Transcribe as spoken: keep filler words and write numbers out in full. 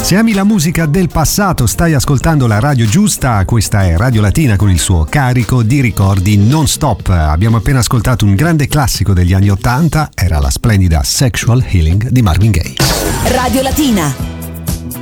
Se ami la musica del passato, stai ascoltando la radio giusta. Questa è Radio Latina con il suo carico di ricordi non stop. Abbiamo appena ascoltato un grande classico degli anni ottanta, era la splendida Sexual Healing di Marvin Gaye. Radio Latina.